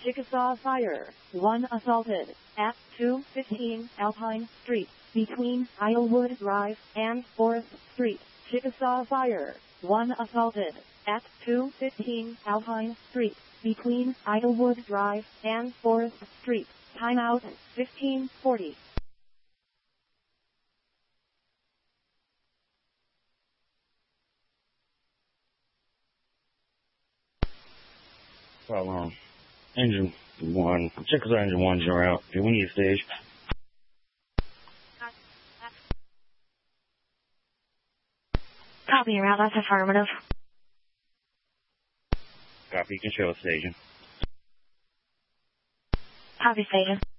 Chickasaw Fire. 1 assaulted at 215 Alpine Street, between Islewood Drive and Forest Street. Chickasaw Fire. 1 assaulted at 215 Alpine Street, between Idlewood Drive and Forest Street. Timeout 1540. Well, engine 1, Chickasaw engine 1, you're out. Do we need a stage? Copy, you're out. That's affirmative. Copy, you can show a station. Copy, station.